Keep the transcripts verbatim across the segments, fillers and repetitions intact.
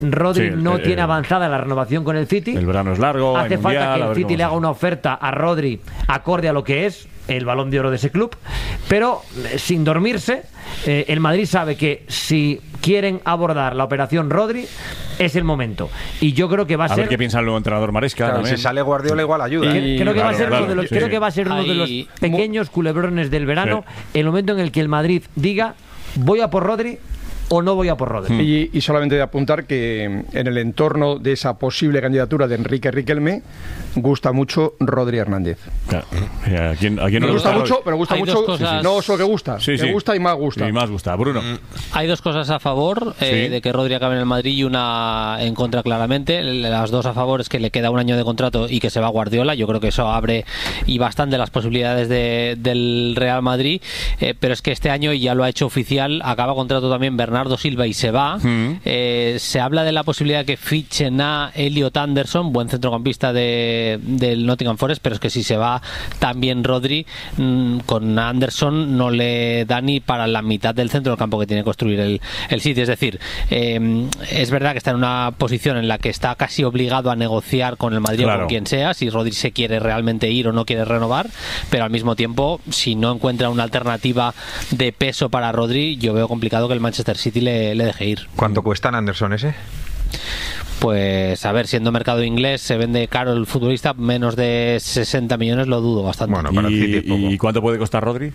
Rodri sí, no eh, tiene avanzada la renovación con el City. El verano es largo. Hace falta mundial, que el City le haga una oferta a Rodri acorde a lo que es el Balón de Oro de ese club, pero eh, sin dormirse. eh, el Madrid sabe que si quieren abordar la operación Rodri es el momento, y yo creo que va a, a ser. ver qué piensa el nuevo entrenador Maresca. Claro, si sale Guardiola igual ayuda. Y, creo que claro, va a ser claro, uno de los, sí, creo sí. que va a ser uno Hay... de los pequeños culebrones del verano, sí. El momento en el que el Madrid diga voy a por Rodri o no voy a por Rodri. Y, y solamente de apuntar que en el entorno de esa posible candidatura de Enrique Riquelme gusta mucho Rodri Hernández. Claro. ¿A quién, a quién me no gusta, gusta mucho, pero gusta Hay mucho, dos cosas... no solo que gusta, sí, me sí. gusta y más gusta. Y más gusta. Bruno. Hay dos cosas a favor eh, sí. de que Rodri acabe en el Madrid y una en contra claramente. Las dos a favor es que le queda un año de contrato y que se va a Guardiola. Yo creo que eso abre y bastante las posibilidades de, del Real Madrid, eh, pero es que este año, y ya lo ha hecho oficial, acaba contrato también Bernardo Silva y se va. Mm. Eh, se habla de la posibilidad de que fichen a Elliot Anderson, buen centrocampista de, del Nottingham Forest, pero es que si se va también Rodri, mmm, con Anderson no le da ni para la mitad del centro del campo que tiene que construir el, el City. Es decir, eh, es verdad que está en una posición en la que está casi obligado a negociar con el Madrid, claro, o con quien sea, si Rodri se quiere realmente ir o no quiere renovar, pero al mismo tiempo, si no encuentra una alternativa de peso para Rodri, yo veo complicado que el Manchester City le, le deje ir. ¿Cuánto cuesta en Anderson ese? Pues a ver, siendo mercado inglés se vende caro el futbolista, menos de sesenta millones lo dudo bastante. Bueno, para el City es poco. ¿Y cuánto puede costar Rodri?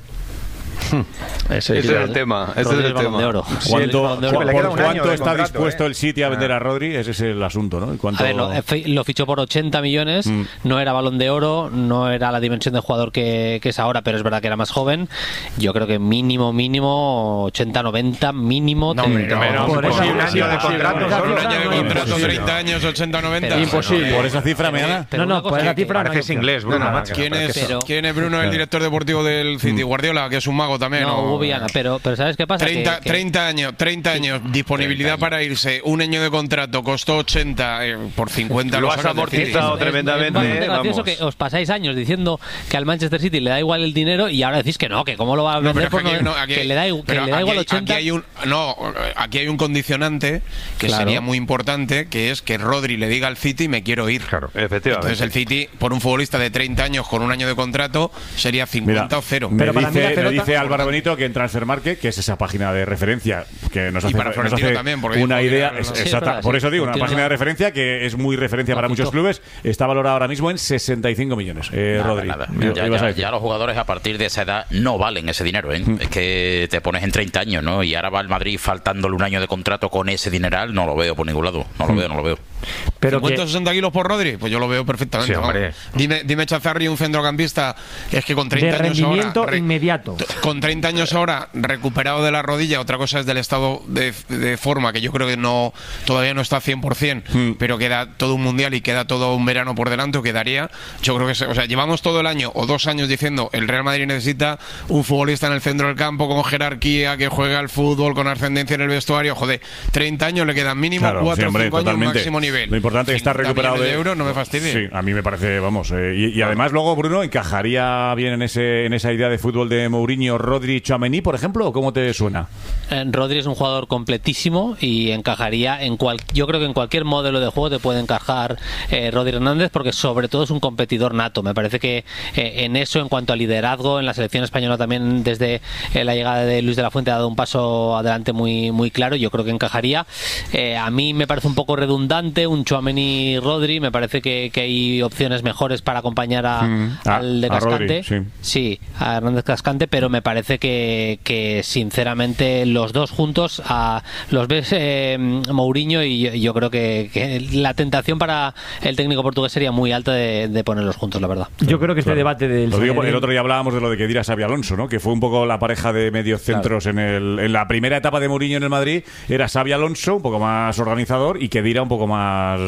Ese es el tema. Ese es el tema. De oro. ¿Cuánto, de oro. ¿Por ¿Por cuánto está contrato, dispuesto eh? el City a vender a Rodri? Ese es el asunto, ¿no? ¿Cuánto... A ver, lo, lo fichó por ochenta millones, mm. no era Balón de Oro, no era la dimensión de jugador que, que es ahora, pero es verdad que era más joven. Yo creo que mínimo, mínimo, ochenta, noventa, mínimo. No, hombre, no, no, por eso un año de contrato. Solo un año de contrato, treinta años, ochenta, noventa. Imposible. Por esa cifra, me gana. No, no, por esa cifra parece es inglés, Bruno. No, no, ¿Quién, es, pero, ¿Quién es Bruno, el director deportivo del City? Guardiola, que es un mago también. No, ¿no? Hugo Viana, pero, pero ¿sabes qué pasa? treinta, que, que... treinta años, treinta años, disponibilidad treinta para irse, un año de contrato, costó ochenta, eh, por cincuenta lo has amortizado tremendamente. Es, es, es gracioso que os pasáis años diciendo que al Manchester City le da igual el dinero y ahora decís que no, que cómo lo va a vender, no, por aquí, no, no, aquí, que le da, que le da igual ochenta. Aquí hay un, no, aquí hay un condicionante que claro. sería muy importante, que es que Rodri le diga al City me quiero ir. Claro, efectivamente. Entonces el City, por un futbolista de treinta años con un año de contrato, sería cincuenta Mira, o cero. Me Pero dice, para mí la pelota, me dice Álvaro Benito que en Transfermarkt, que es esa página de referencia que nos hace, y para nos hace también, una idea, es, sí, exacta, verdad, por sí, eso digo, una tiene página una... de referencia que es muy referencia para muchos clubes, está valorada ahora mismo en sesenta y cinco millones. Eh, nada, Rodri, nada. Yo, ya, ya, ya los jugadores a partir de esa edad no valen ese dinero, ¿eh? Mm. Es que te pones en treinta años, ¿no? Y ahora va el Madrid faltándole un año de contrato con ese dineral, no lo veo por ningún lado, no lo mm. veo, no lo veo. Pero cincuenta o sesenta kilos por Rodri, pues yo lo veo perfectamente. Sí, hombre. Dime, dime Chazarri, un centrocampista que es que con treinta de años rendimiento ahora, re, inmediato. Con treinta años ahora recuperado de la rodilla, otra cosa es del estado de, de forma que yo creo que no todavía no está cien por ciento, mm. pero queda todo un mundial y queda todo un verano por delante o quedaría. Yo creo que se, o sea, llevamos todo el año o dos años diciendo el Real Madrid necesita un futbolista en el centro del campo con jerarquía, que juegue al fútbol, con ascendencia en el vestuario. Joder, treinta años le quedan mínimo cuatro o cinco años máximo nivel. Lo importante es estar recuperado de, de euros, no me fastidie. Sí, a mí me parece, vamos, eh, y, y además luego Bruno encajaría bien en ese en esa idea de fútbol de Mourinho, Rodri, Tchouaméni, por ejemplo, ¿o cómo te suena? Eh, Rodri es un jugador completísimo y encajaría en cual, yo creo que en cualquier modelo de juego te puede encajar eh, Rodri Hernández, porque sobre todo es un competidor nato. Me parece que eh, en eso, en cuanto a liderazgo, en la selección española también desde eh, la llegada de Luis de la Fuente ha dado un paso adelante muy muy claro. Yo creo que encajaría. Eh, a mí me parece un poco redundante un Tchouaméni Rodri, me parece que, que hay opciones mejores para acompañar a, mm. al de Cascante. A Rodri, sí. sí, a Hernández Cascante, pero me parece que, que sinceramente los dos juntos a, los ves eh, Mourinho y yo, yo creo que, que la tentación para el técnico portugués sería muy alta de, de ponerlos juntos, la verdad. Yo creo que este claro. debate del lo digo, el otro día hablábamos de lo de que diera Xabi Alonso, ¿no? Que fue un poco la pareja de medios centros claro. en el en la primera etapa de Mourinho en el Madrid, era Xabi Alonso un poco más organizador y que diera un poco más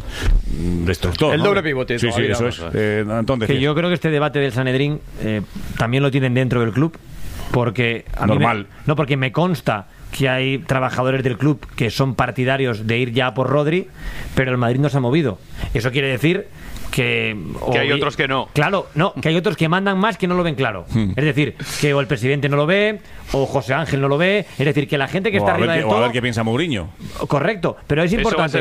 mm, destructor. El ¿no? doble pivote. Sí, sí, eso es. Eh, Antón, que yo creo que este debate del Sanedrín eh, también lo tienen dentro del club, porque a normal. Mí me, no, porque me consta que hay trabajadores del club que son partidarios de ir ya por Rodri, pero el Madrid no se ha movido. Eso quiere decir que, que hay otros que no. Claro, no, que hay otros que mandan más que no lo ven claro. Hmm. Es decir, que o el presidente no lo ve, o José Ángel no lo ve. Es decir, que la gente que o está a arriba ver del qué, todo... o a ver qué piensa Mourinho. Correcto, pero es importante...